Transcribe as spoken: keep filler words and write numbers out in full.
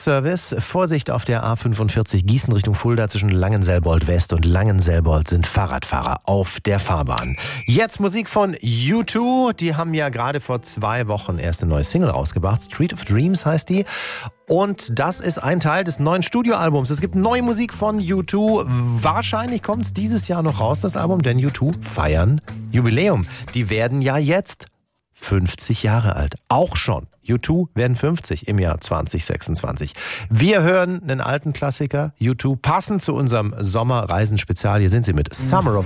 Verkehrsservice. Vorsicht auf der A fünfundvierzig Gießen Richtung Fulda zwischen Langenselbold West und Langenselbold sind Fahrradfahrer auf der Fahrbahn. Jetzt Musik von U zwei. Die haben ja gerade vor zwei Wochen erst eine neue Single rausgebracht. Street of Dreams heißt die. Und das ist ein Teil des neuen Studioalbums. Es gibt neue Musik von U zwei. Wahrscheinlich kommt es dieses Jahr noch raus, das Album, denn U zwei feiern Jubiläum. Die werden ja jetzt fünfzig Jahre alt. Auch schon. U zwei werden fünfzig im Jahr zwanzig sechsundzwanzig. Wir hören einen alten Klassiker, U zwei, passend zu unserem Sommerreisen-Spezial. Hier sind sie mit Summer of